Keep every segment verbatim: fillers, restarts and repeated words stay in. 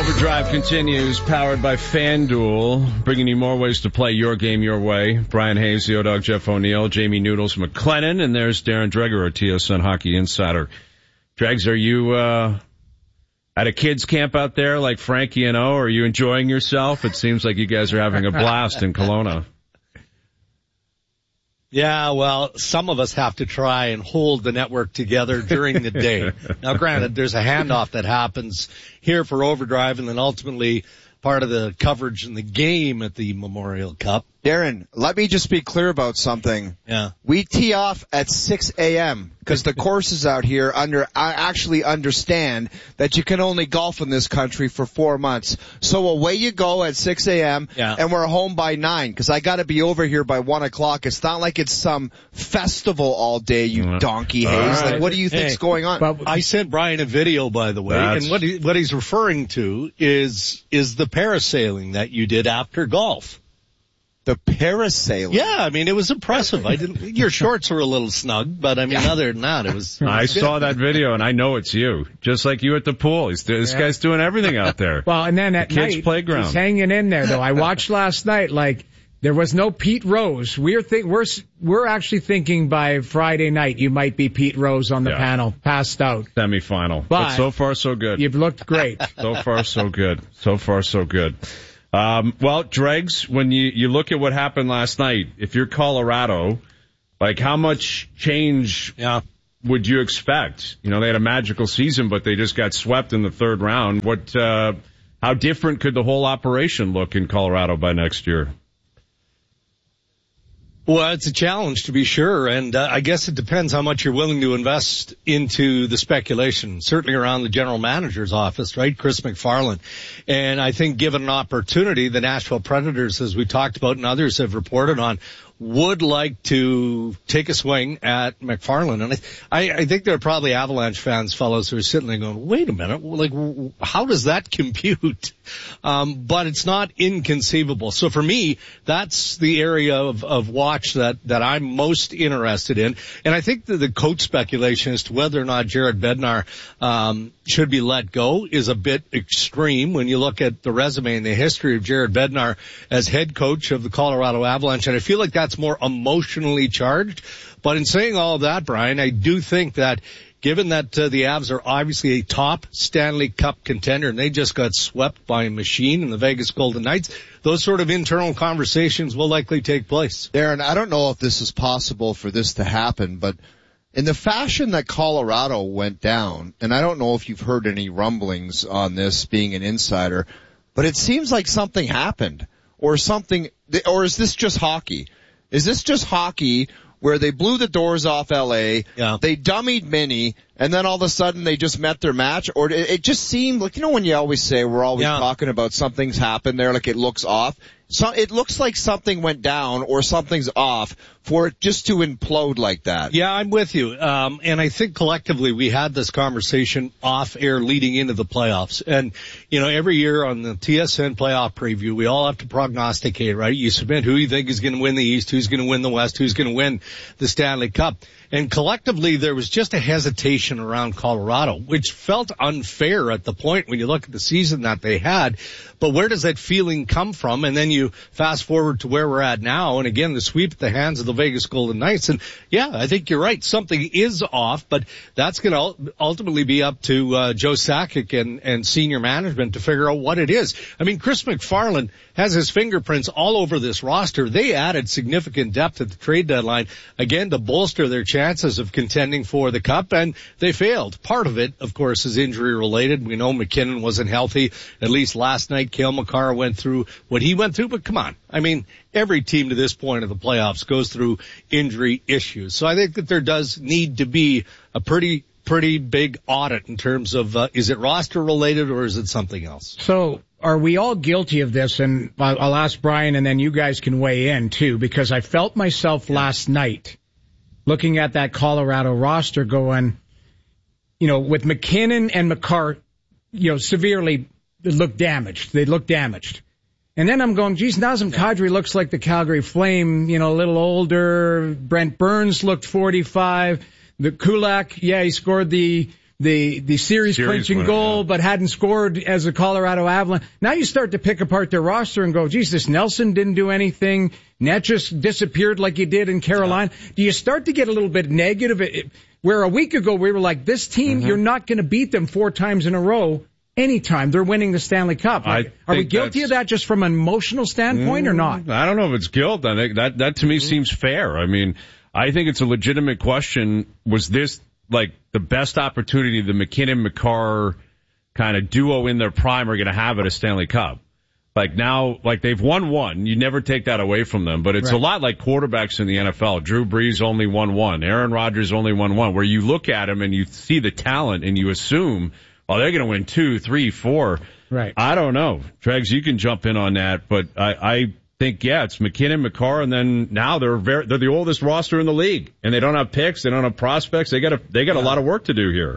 Overdrive continues, powered by FanDuel, bringing you more ways to play your game your way. Brian Hayes, the O-Dog, Jeff O'Neill, Jamie Noodles McLennan, and there's Darren Dreger, our T S N Hockey Insider. Dregs, are you uh at a kids camp out there like Frankie and O? Are you enjoying yourself? It seems like you guys are having a blast in Kelowna. Yeah, well, some of us have to try and hold the network together during the day. Now, granted, there's a handoff that happens here for Overdrive and then ultimately part of the coverage in the game at the Memorial Cup. Darren, let me just be clear about something. Yeah. We tee off at six a.m. because the courses out here under I actually understand that you can only golf in this country for four months. So away you go at six a.m. Yeah. and we're home by nine because I got to be over here by one o'clock. It's not like it's some festival all day, you donkey Hayes. Right. Like, what do you think's Hey, going on? But I sent Brian a video, by the way, That's... and what he, what he's referring to is is the parasailing that you did after golf. The parasailing. Yeah, I mean, it was impressive. I didn't. Your shorts were a little snug, but I mean, yeah. other than that, it was. It was I good. saw that video, and I know it's you, just like you at the pool. He's, this yeah. guy's doing everything out there. Well, and then at the kids' night, playground. he's hanging in there. Though I watched last night, like there was no Pete Rose. We're think we're we're actually thinking by Friday night you might be Pete Rose on the yeah. panel, passed out. Semifinal, but, but so far so good. You've looked great. So far so good. So far so good. Um, well, Dregs, when you, you look at what happened last night, if you're Colorado, like how much change yeah. would you expect? You know, they had a magical season, but they just got swept in the third round. What, uh, how different could the whole operation look in Colorado by next year? Well, it's a challenge to be sure, and uh, I guess it depends how much you're willing to invest into the speculation, certainly around the general manager's office, right, Chris McFarland. And I think given an opportunity, the Nashville Predators, as we talked about and others have reported on, would like to take a swing at McFarland. And I, I think there are probably Avalanche fans, fellows, who are sitting there going, wait a minute, like, how does that compute? Um, but it's not inconceivable. So for me, that's the area of, of watch that, that I'm most interested in. And I think that the coach speculation as to whether or not Jared Bednar, um, should be let go is a bit extreme when you look at the resume and the history of Jared Bednar as head coach of the Colorado Avalanche. And I feel like that's more emotionally charged. But in saying all of that, Brian, I do think that given that uh, the Avs are obviously a top Stanley Cup contender and they just got swept by a machine in the Vegas Golden Knights, those sort of internal conversations will likely take place. Darren, I don't know if this is possible for this to happen, but in the fashion that Colorado went down, and I don't know if you've heard any rumblings on this being an insider, but it seems like something happened or something, or is this just hockey? Is this just hockey where they blew the doors off L A, yeah. they dummied Minnie, and then all of a sudden they just met their match? Or it, it just seemed like, you know when you always say we're always yeah. talking about something's happened there, like it looks off? So it looks like something went down or something's off for it just to implode like that. Yeah, I'm with you. Um, and I think collectively we had this conversation off air leading into the playoffs. And, you know, every year on the T S N playoff preview, we all have to prognosticate, right? You submit who you think is going to win the East, who's going to win the West, who's going to win the Stanley Cup. And collectively, there was just a hesitation around Colorado, which felt unfair at the point when you look at the season that they had. But where does that feeling come from? And then you fast forward to where we're at now. And again, the sweep at the hands of the Vegas Golden Knights. And yeah, I think you're right. Something is off, but that's going to ultimately be up to uh, Joe Sakic and, and senior management to figure out what it is. I mean, Chris McFarland has his fingerprints all over this roster. They added significant depth at the trade deadline, again, to bolster their chances of contending for the Cup, and they failed. Part of it, of course, is injury related. We know McKinnon wasn't healthy. At least last night, Cale Makar went through what he went through, but come on. I mean, every team to this point of the playoffs goes through injury issues. So I think that there does need to be a pretty pretty big audit in terms of, uh, is it roster related or is it something else? So are we all guilty of this? And I'll, I'll ask Brian and then you guys can weigh in too, because I felt myself last night looking at that Colorado roster going, you know, with McKinnon and Makar, you know, severely look damaged. They look damaged. And then I'm going, geez, Nazem Kadri looks like the Calgary Flame, you know, a little older. Brent Burns looked forty-five. The Kulak, yeah, he scored the the the series, Series clinching winner, goal, yeah. but hadn't scored as the Colorado Avalanche. Now you start to pick apart their roster and go, geez, this Nelson didn't do anything. Net just disappeared like he did in Carolina. Yeah. Do you start to get a little bit negative? It, where a week ago we were like, this team, mm-hmm. you're not going to beat them four times in a row. Anytime they're winning the Stanley Cup. Like, are we guilty of that just from an emotional standpoint mm, or not? I don't know if it's guilt. I think that, that to me mm-hmm. seems fair. I mean, I think it's a legitimate question. Was this like the best opportunity the McKinnon-McCarr kind of duo in their prime are going to have at a Stanley Cup? Like now, like they've won one. You never take that away from them, but it's right. a lot like quarterbacks in the N F L. Drew Brees only won one. Aaron Rodgers only won one, where you look at him and you see the talent and you assume, oh, they're going to win two, three, four. Right. I don't know. Dregs, you can jump in on that, but I, I think, yeah, it's McKinnon, McCarr, and then now they're very, they're the oldest roster in the league, and they don't have picks, they don't have prospects. They got a, they got yeah. a lot of work to do here.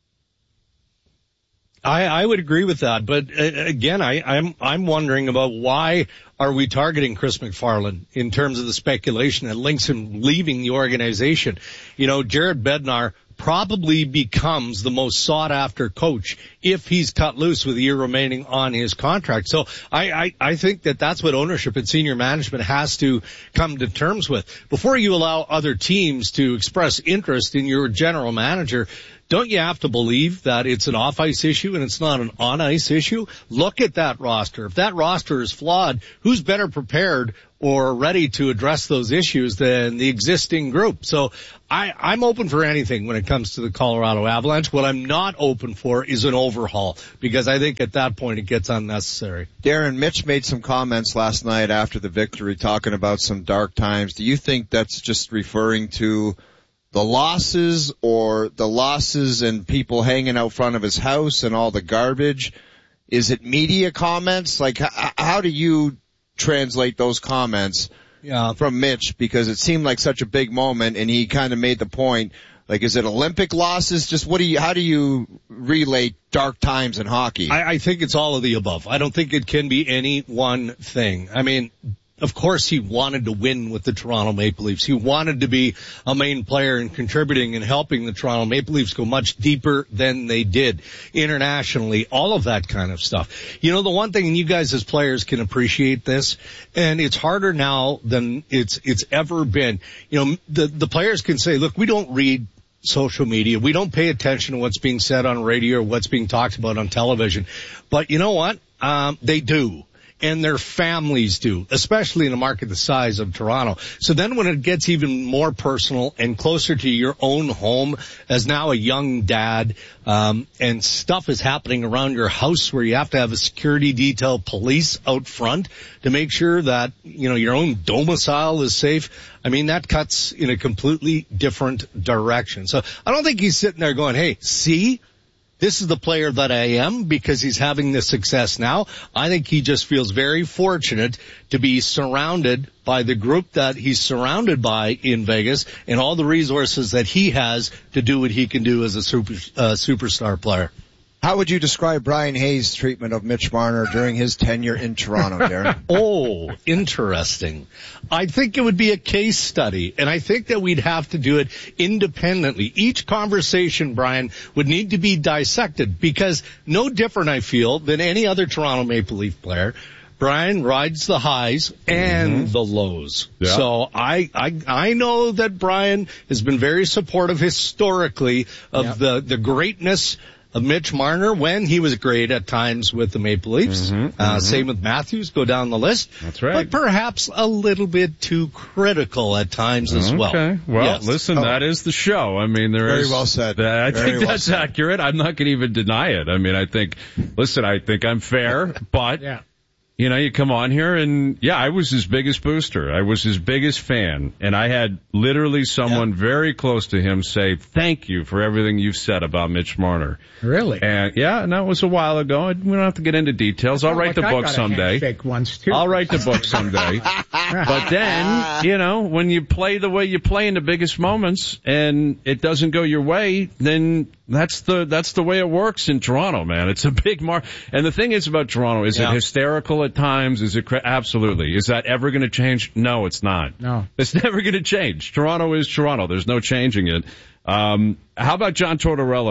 I, I would agree with that, but uh, again, I, I'm I'm wondering about why are we targeting Chris McFarland in terms of the speculation that links him leaving the organization. You know, Jared Bednar probably becomes the most sought-after coach if he's cut loose with a year remaining on his contract. So I, I, I think that that's what ownership and senior management has to come to terms with. Before you allow other teams to express interest in your general manager, don't you have to believe that it's an off-ice issue and it's not an on-ice issue? Look at that roster. If that roster is flawed, who's better prepared or ready to address those issues than the existing group? So I, I'm open for anything when it comes to the Colorado Avalanche. What I'm not open for is an overhaul, because I think at that point it gets unnecessary. Darren, Mitch made some comments last night after the victory talking about some dark times. Do you think that's just referring to the losses, or the losses and people hanging out front of his house and all the garbage? Is it media comments? Like, how, how do you translate those comments yeah. from Mitch? Because it seemed like such a big moment, and he kind of made the point. Like, is it Olympic losses? Just what do you, how do you relate dark times in hockey? I, I think it's all of the above. I don't think it can be any one thing. I mean, of course he wanted to win with the Toronto Maple Leafs. He wanted to be a main player and contributing and helping the Toronto Maple Leafs go much deeper than they did internationally, all of that kind of stuff. You know, the one thing, and you guys as players can appreciate this, and it's harder now than it's, it's ever been. You know, the, the players can say, look, we don't read social media. We don't pay attention to what's being said on radio or what's being talked about on television. But you know what? Um, they do. And their families do, especially in a market the size of Toronto. So then when it gets even more personal and closer to your own home as now a young dad, um, and stuff is happening around your house where you have to have a security detail, police out front to make sure that, you know, your own domicile is safe. I mean, that cuts in a completely different direction. So I don't think he's sitting there going, hey, see? This is the player that I am because he's having this success now. I think he just feels very fortunate to be surrounded by the group that he's surrounded by in Vegas and all the resources that he has to do what he can do as a super, uh, superstar player. How would you describe Brian Hayes' treatment of Mitch Marner during his tenure in Toronto, Darren? Oh, interesting. I think it would be a case study, and I think that we'd have to do it independently. Each conversation, Brian, would need to be dissected, because no different, I feel, than any other Toronto Maple Leaf player. Brian rides the highs and mm-hmm. the lows. Yeah. So I, I, I know that Brian has been very supportive historically of yeah. the, the greatness of Mitch Marner when he was great at times with the Maple Leafs. Mm-hmm, uh, mm-hmm. Same with Matthews, go down the list. That's right. But perhaps a little bit too critical at times as well. Okay. Well, yes. listen, oh. that is the show. I mean, there Very is. well said. Uh, I Very think well that's said. accurate. I'm not going to even deny it. I mean, I think, listen, I think I'm fair, but. Yeah. You know, you come on here and, yeah, I was his biggest booster. I was his biggest fan. And I had literally someone yeah. very close to him say, thank you for everything you've said about Mitch Marner. Really? And, yeah, and that was a while ago. We don't have to get into details. I'll write like the book I got someday. A once too. I'll write the book someday. But then, you know, when you play the way you play in the biggest moments and it doesn't go your way, then that's the, that's the way it works in Toronto, man. It's a big mark. And the thing is about Toronto, is yeah. it hysterical at times? Is it cra- absolutely? Is that ever going to change? No, it's not. No, it's never going to change. Toronto is Toronto. There's no changing it. Um, how about John Tortorella?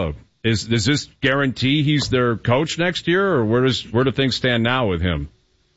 Is does this guarantee he's their coach next year, or where does where do things stand now with him?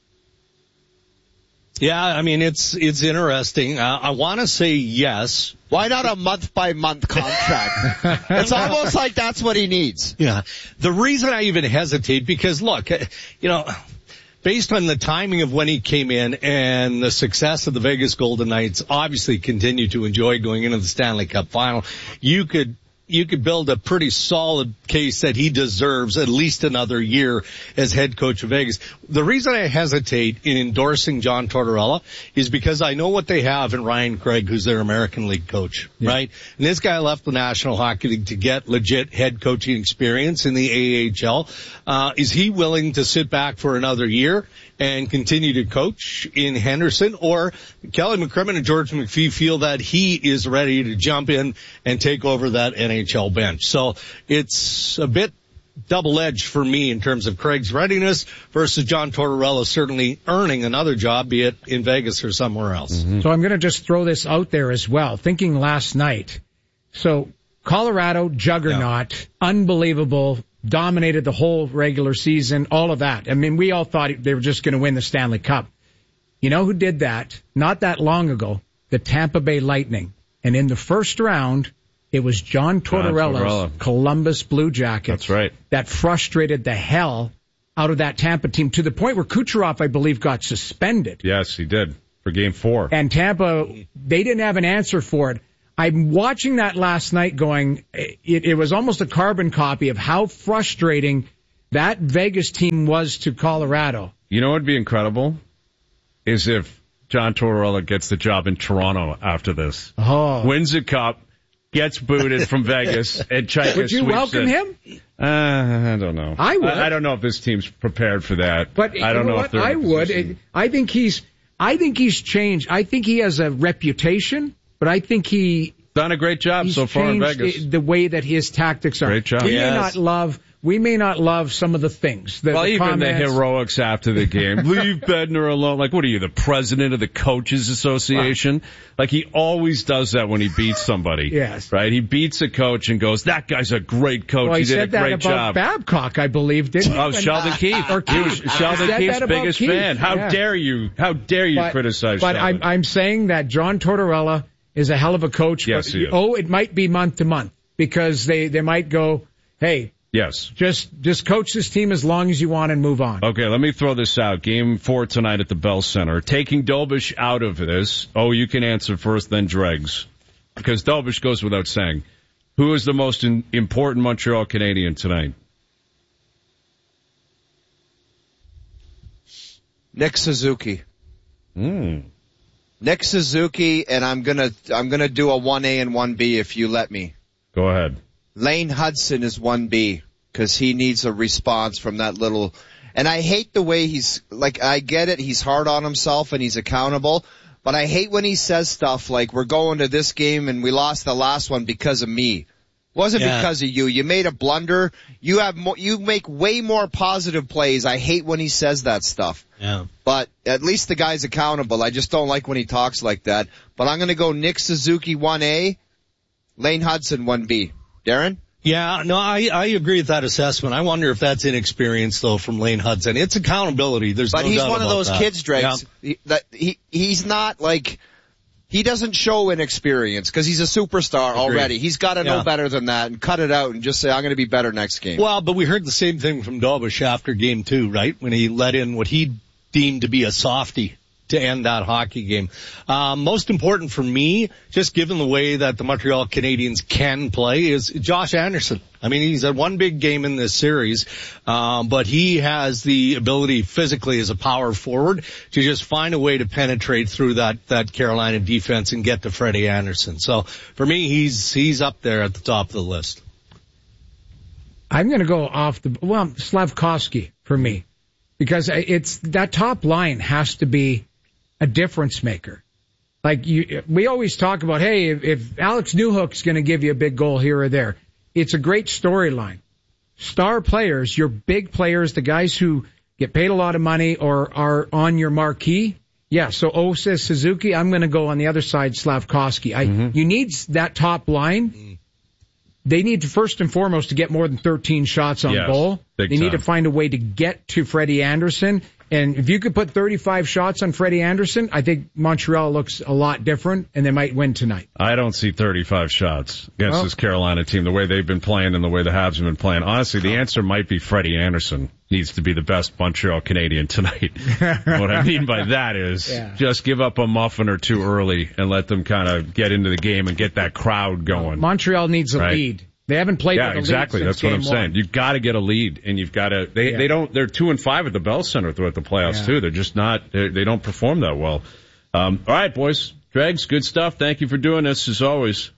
Yeah, I mean, it's it's interesting. Uh, I want to say yes. Why not a month-by-month contract? It's almost like that's what he needs. Yeah. The reason I even hesitate, because, look, you know, based on the timing of when he came in and the success of the Vegas Golden Knights, obviously continue to enjoy going into the Stanley Cup final, you could you could build a pretty solid case that he deserves at least another year as head coach of Vegas. The reason I hesitate in endorsing John Tortorella is because I know what they have in Ryan Craig, who's their American League coach, yeah. right? And this guy left the National Hockey League to get legit head coaching experience in the A H L. Uh, is he willing to sit back for another year and continue to coach in Henderson, or Kelly McCrimmon and George McPhee feel that he is ready to jump in and take over that N H L bench? So it's a bit double-edged for me in terms of Craig's readiness versus John Tortorella certainly earning another job, be it in Vegas or somewhere else. Mm-hmm. So I'm going to just throw this out there as well, thinking last night. So Colorado, juggernaut, yeah. unbelievable, dominated the whole regular season, all of that. I mean, we all thought they were just going to win the Stanley Cup. You know who did that? Not that long ago, the Tampa Bay Lightning. And in the first round, it was John Tortorella's John Tortorella. Columbus Blue Jackets. That's right. That frustrated the hell out of that Tampa team to the point where Kucherov, I believe, got suspended. Yes, he did for game four. And Tampa, they didn't have an answer for it. I'm watching that last night going, it, it was almost a carbon copy of how frustrating that Vegas team was to Colorado. You know what would be incredible? Is if John Tortorella gets the job in Toronto after this. Oh. Wins a cup, gets booted from Vegas, and Chaika Would you sweeps welcome it. him? Uh, I don't know. I would. I, I don't know if this team's prepared for that. But I don't know what? if they're I would. It, I think he's, I think he's changed. I think he has a reputation. But I think he done a great job so far in Vegas. The, the way that his tactics are. Great job. We yes. may not love. We may not love some of the things. The, well, the even comments. the heroics after the game. Leave Bednar alone. Like, what are you, the president of the Coaches Association? Wow. Like, he always does that when he beats somebody. Yes. Right? He beats a coach and goes, that guy's a great coach. Well, he, he did said a great that job. about Babcock, I believe, didn't he? Oh, Sheldon Keefe. Or Keefe. Sheldon Keefe's biggest Keefe. fan. How yeah. dare you? How dare you but, criticize but Sheldon? But I'm, I'm saying that John Tortorella is a hell of a coach. Yes, but, he is. Oh, it might be month to month because they, they might go, hey, yes, just just coach this team as long as you want and move on. Okay, let me throw this out. Game four tonight at the Bell Center. Taking Dobish out of this. Oh, you can answer first, then Dregs, because Dobish goes without saying. Who is the most in, important Montreal Canadian tonight? Nick Suzuki. Hmm. Nick Suzuki, and I'm gonna I'm gonna do a one A and one B if you let me. Go ahead. Lane Hudson is one B because he needs a response from that little. And I hate the way he's like. I get it. He's hard on himself and he's accountable. But I hate when he says stuff like, "We're going to this game and we lost the last one because of me." Wasn't yeah. because of you. You made a blunder. You have more, you make way more positive plays. I hate when he says that stuff. Yeah. But at least the guy's accountable. I just don't like when he talks like that. But I'm going to go Nick Suzuki one A, Lane Hudson one B. Darren? Yeah, no, I, I agree with that assessment. I wonder if that's inexperience though from Lane Hudson. It's accountability. There's but no he's doubt one of about those that. kids, Dregs. Yeah. He, that he he's not like. He doesn't show inexperience because he's a superstar Agreed. already. He's got to know yeah. better than that and cut it out and just say, I'm going to be better next game. Well, but we heard the same thing from Dobish after game two, right? When he let in what he deemed to be a softie to end that hockey game. Um, most important for me, just given the way that the Montreal Canadiens can play, is Josh Anderson. I mean, he's had one big game in this series, um, but he has the ability physically as a power forward to just find a way to penetrate through that, that Carolina defense and get to Freddie Anderson. So for me, he's, he's up there at the top of the list. I'm going to go off the, well, Slavkovsky for me, because it's, that top line has to be a difference maker. Like you, we always talk about, hey, if, if Alex Newhook's going to give you a big goal here or there, it's a great storyline. Star players, your big players, the guys who get paid a lot of money or are on your marquee. Yeah, so O says Suzuki. I'm going to go on the other side, Slavkovsky. I, mm-hmm. You need that top line. they need to first and foremost to get more than thirteen shots on yes, goal. They time. need to find a way to get to Freddie Anderson. And if you could put thirty-five shots on Freddie Anderson, I think Montreal looks a lot different, and they might win tonight. I don't see thirty-five shots against well, this Carolina team, the way they've been playing and the way the Habs have been playing. Honestly, the answer might be Freddie Anderson needs to be the best Montreal Canadian tonight. What I mean by that is yeah. just give up a muffin or two early and let them kind of get into the game and get that crowd going. Montreal needs a right? lead. They haven't played yeah, with a exactly. lead since That's what I'm game saying. one. You've got to get a lead, and you've got to. They yeah. they don't. They're two and five at the Bell Center throughout the playoffs yeah. too. They're just not. They they don't perform that well. Um, all right, boys, Dregs, good stuff. Thank you for doing this as always.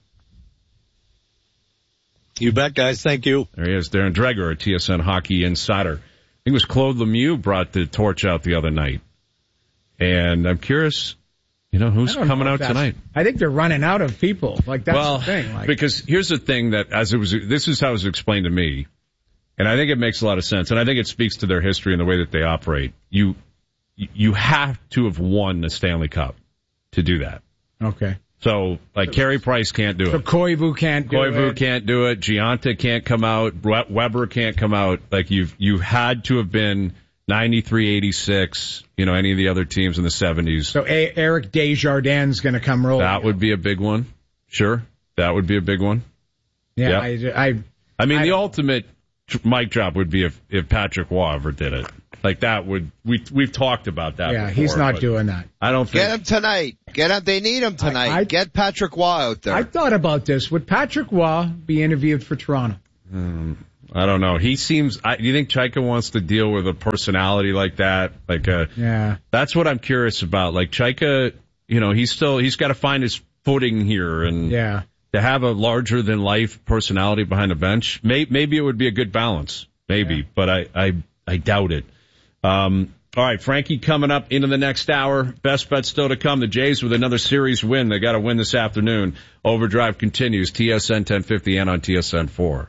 You bet, guys. Thank you. There he is, Darren Dreger, a T S N Hockey Insider. I think it was Claude Lemieux brought the torch out the other night, and I'm curious. You know, who's coming know out tonight? I think they're running out of people. Like, that's well, the thing. Like, because here's the thing that, as it was, this is how it was explained to me, and I think it makes a lot of sense, and I think it speaks to their history and the way that they operate. You, you have to have won the Stanley Cup to do that. Okay. So, like, Carey Price can't do so it. So Koivu can't do Koivu it. can't do it. Gianta can't come out. Weber can't come out. Like, you've, you had to have been ninety-three, eighty-six, you know, any of the other teams in the seventies. So a- Eric Desjardins going to come rolling. That would be a big one. Sure. That would be a big one. Yeah. Yep. I, I, I mean, I, the ultimate mic drop would be if, if Patrick Waugh ever did it. Like, that would, we, we've talked about that yeah, before. he's not doing that. I don't think. Get him tonight. Get him. They need him tonight. I, I, Get Patrick Waugh out there. I thought about this. Would Patrick Waugh be interviewed for Toronto? Hmm. I don't know. He seems. I, do you think Chaika wants to deal with a personality like that? Like a. Yeah. That's what I'm curious about. Like Chaika, you know, he's still he's got to find his footing here, and yeah. to have a larger than life personality behind the bench, may, maybe it would be a good balance. Maybe, yeah. but I, I I doubt it. Um. All right, Frankie coming up into the next hour. Best bet still to come. The Jays with another series win. They got to win this afternoon. Overdrive continues. T S N ten fifty and on T S N four.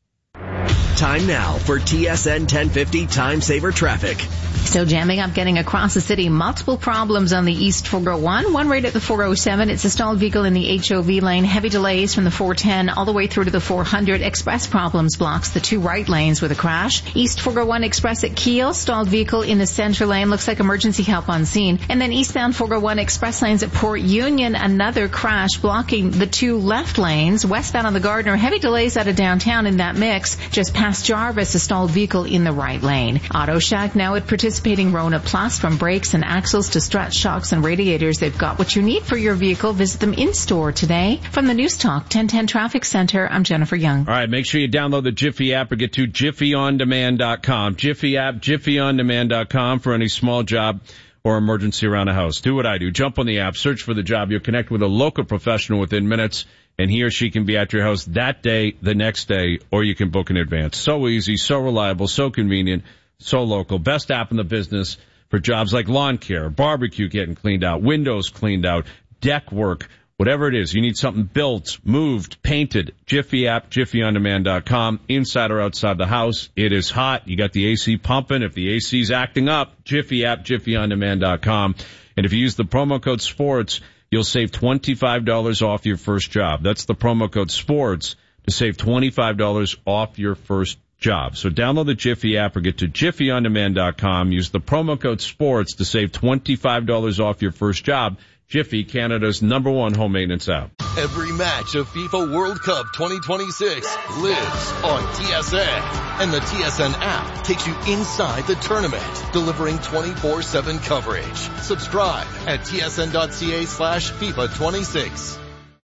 Time now for T S N ten fifty Time Saver Traffic. So jamming up getting across the city. Multiple problems on the East four oh one. One right at the four oh seven. It's a stalled vehicle in the H O V lane. Heavy delays from the four ten all the way through to the four hundred. Express problems blocks the two right lanes with a crash. East four oh one Express at Kiel. Stalled vehicle in the center lane. Looks like emergency help on scene. And then eastbound four oh one Express lanes at Port Union. Another crash blocking the two left lanes. Westbound on the Gardner. Heavy delays out of downtown in that mix. Just past Jarvis, a stalled vehicle in the right lane. Auto Shack now at participating Rona Plus. From brakes and axles to strut shocks and radiators, they've got what you need for your vehicle. Visit them in store today. From the News Talk ten ten Traffic Center, I'm Jennifer Young. All right, make sure you download the Jiffy app or get to jiffy on demand dot com. Jiffy app, jiffy on demand dot com for any small job or emergency around the house. Do what I do. Jump on the app, search for the job. You'll connect with a local professional within minutes, and he or she can be at your house that day, the next day, or you can book in advance. So easy, so reliable, so convenient, so local. Best app in the business for jobs like lawn care, barbecue getting cleaned out, windows cleaned out, deck work, whatever it is. You need something built, moved, painted. Jiffy app, jiffy on demand dot com. Inside or outside the house, it is hot. You got the A C pumping. If the A C's acting up, Jiffy app, jiffy on demand dot com. And if you use the promo code SPORTS, you'll save twenty-five dollars off your first job. That's the promo code SPORTS to save twenty-five dollars off your first job. So download the Jiffy app or get to jiffy on demand dot com. Use the promo code SPORTS to save twenty-five dollars off your first job. Jiffy, Canada's number one home maintenance app. Every match of FIFA World Cup twenty twenty-six lives on T S N. And the T S N app takes you inside the tournament, delivering twenty-four seven coverage. Subscribe at tsn.ca slash FIFA 26.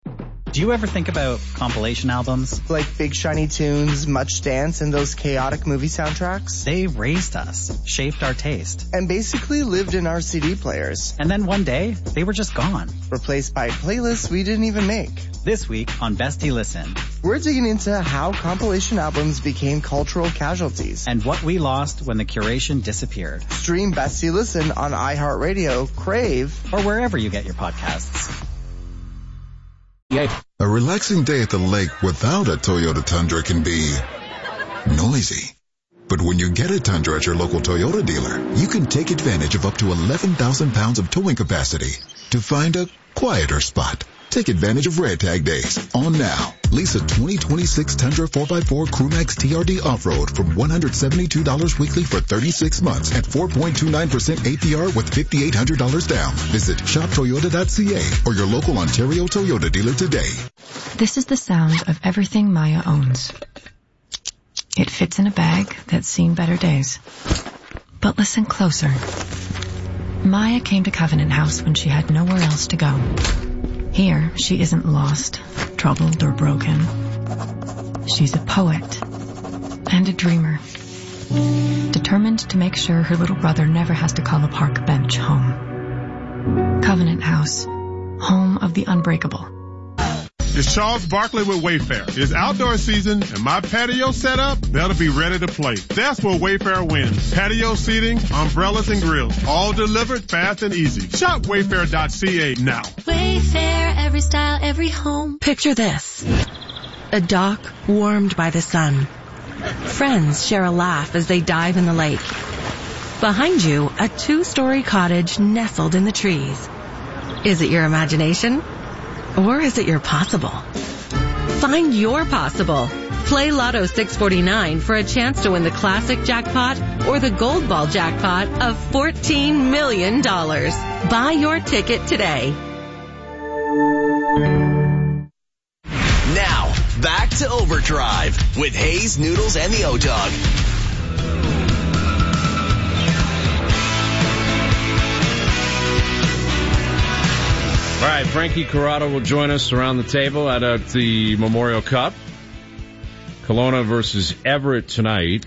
Do you ever think about compilation albums? Like Big Shiny Tunes, Much Dance, and those chaotic movie soundtracks? They raised us, shaped our taste. And basically lived in our C D players. And then one day, they were just gone. Replaced by playlists we didn't even make. This week on Bestie Listen, we're digging into how compilation albums became cultural casualties. And what we lost when the curation disappeared. Stream Bestie Listen on iHeartRadio, Crave, or wherever you get your podcasts. Yay. A relaxing day at the lake without a Toyota Tundra can be noisy. But when you get a Tundra at your local Toyota dealer, you can take advantage of up to eleven thousand pounds of towing capacity to find a quieter spot. Take advantage of Red Tag Days. On now. Lease a twenty twenty-six Tundra four by four Crewmax T R D Off-Road from one hundred seventy-two dollars weekly for thirty-six months at four point two nine percent A P R with five thousand eight hundred dollars down. Visit shop toyota dot c a or your local Ontario Toyota dealer today. This is the sound of everything Maya owns. It fits in a bag that's seen better days. But listen closer. Maya came to Covenant House when she had nowhere else to go. Here, she isn't lost, troubled, or broken. She's a poet and a dreamer, determined to make sure her little brother never has to call a park bench home. Covenant House, home of the unbreakable. It's Charles Barkley with Wayfair. It's outdoor season, and my patio setup better be ready to play. That's where Wayfair wins. Patio seating, umbrellas, and grills. All delivered fast and easy. Shop wayfair dot c a now. Wayfair, every style, every home. Picture this. A dock warmed by the sun. Friends share a laugh as they dive in the lake. Behind you, a two-story cottage nestled in the trees. Is it your imagination? Or is it your possible? Find your possible. Play Lotto six forty-nine for a chance to win the classic jackpot or the gold ball jackpot of fourteen million dollars. Buy your ticket today. Now, back to Overdrive with Hayes, Noodles, and the O-Dog. All right, Frankie Corrado will join us around the table at uh, the Memorial Cup. Kelowna versus Everett tonight.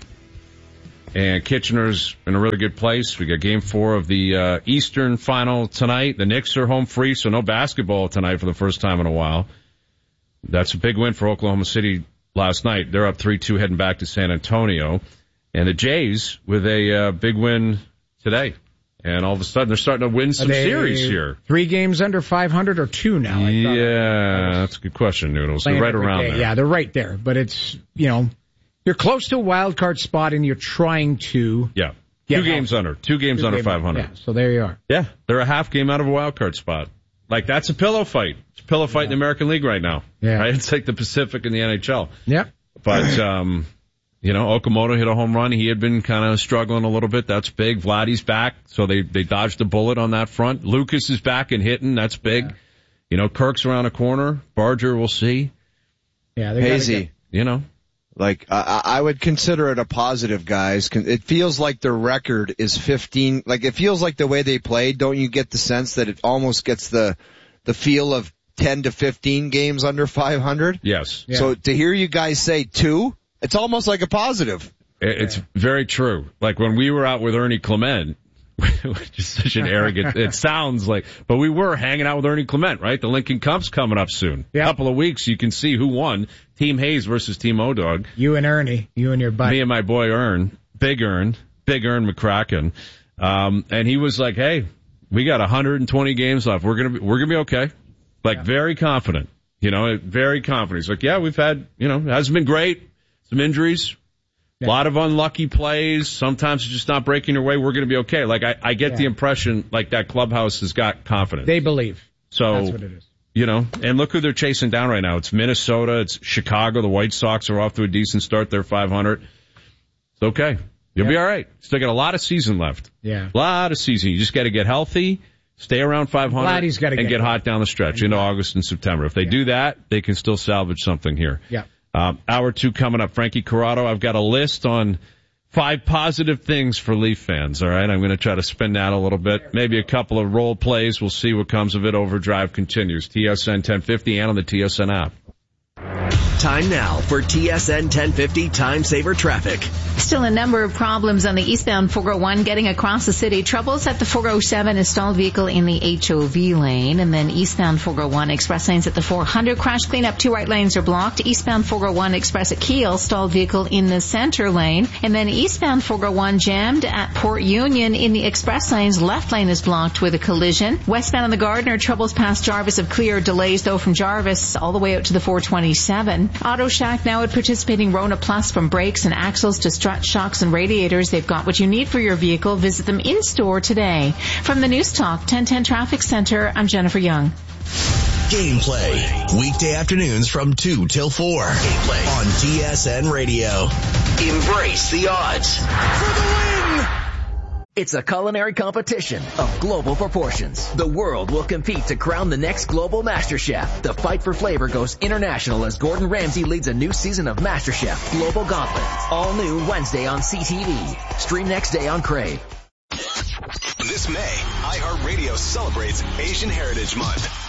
And Kitchener's in a really good place. We got game four of the uh, Eastern final tonight. The Knicks are home free, so no basketball tonight for the first time in a while. That's a big win for Oklahoma City last night. They're up three two heading back to San Antonio. And the Jays with a uh, big win today. And all of a sudden, they're starting to win some series here. Three games under five hundred or two now? I yeah, that's a good question, Noodles. They're right around there. Yeah, they're right there. But it's, you know, you're close to a wild card spot and you're trying to. Yeah. Two games under. Two games under five hundred. Yeah, so there you are. Yeah, they're a half game out of a wild card spot. Like, that's a pillow fight. It's a pillow fight yeah. in the American League right now. Yeah. Right? It's like the Pacific in the N H L. Yeah. But, um, you know, Okamoto hit a home run. He had been kind of struggling a little bit. That's big. Vladdy's back, so they, they dodged a bullet on that front. Lucas is back and hitting. That's big. Yeah. You know, Kirk's around a corner. Barger, we'll see. Yeah, they Hazy. Get, you know. Like, I, I would consider it a positive, guys. It feels like their record is fifteen. Like, it feels like the way they played. Don't you get the sense that it almost gets the, the feel of ten to fifteen games under five hundred? Yes. Yeah. So to hear you guys say two, it's almost like a positive. It's yeah. very true. Like when we were out with Ernie Clement, which is such an arrogant, it sounds like, but we were hanging out with Ernie Clement, right? The Lincoln Cup's coming up soon. Yeah. A couple of weeks, you can see who won. Team Hayes versus Team O-Dog. You and Ernie. You and your buddy. Me and my boy Ern. Big Ern. Big Ern McCracken. Um, and he was like, hey, we got one hundred twenty games left. We're gonna be, we're gonna be okay. Like yeah. very confident. You know, very confident. He's like, yeah, we've had, you know, it hasn't been great. Some injuries. A lot of unlucky plays. Sometimes it's just not breaking your way. We're going to be okay. Like, I, I get yeah. the impression like that clubhouse has got confidence. They believe. So, that's what it is. You know, and look who they're chasing down right now. It's Minnesota. It's Chicago. The White Sox are off to a decent start. They're five hundred. It's okay. You'll yeah. be all right. Still got a lot of season left. Yeah. A lot of season. You just got to get healthy, stay around five hundred, and get, get hot down the stretch into August and September. If they yeah. do that, they can still salvage something here. Yeah. Um, hour two coming up. Frankie Corrado, I've got a list on five positive things for Leaf fans, all right? I'm going to try to spin that a little bit. Maybe a couple of role plays. We'll see what comes of it. Overdrive continues. T S N ten fifty and on the T S N app. Time now for T S N ten fifty Time Saver Traffic. Still a number of problems on the eastbound four oh one getting across the city. Troubles at the four oh seven, a stalled vehicle in the H O V lane. And then eastbound four oh one express lanes at the four hundred. Crash cleanup, two right lanes are blocked. Eastbound four oh one express at Kiel, stalled vehicle in the center lane. And then eastbound four oh one jammed at Port Union in the express lanes. Left lane is blocked with a collision. Westbound on the Gardiner, troubles past Jarvis have cleared. Delays though from Jarvis all the way out to the four twenty-seven. Auto Shack now at participating Rona Plus, from brakes and axles to strut, shocks and radiators. They've got what you need for your vehicle. Visit them in store today. From the News Talk ten ten Traffic Center, I'm Jennifer Young. Gameplay. Weekday afternoons from two till four. Gameplay on T S N Radio. Embrace the odds. For the win! It's a culinary competition of global proportions. The world will compete to crown the next global master chef. The fight for flavor goes international as Gordon Ramsay leads a new season of MasterChef Global Gauntlet. All new Wednesday on C T V. Stream next day on Crave. This May, iHeartRadio celebrates Asian Heritage Month.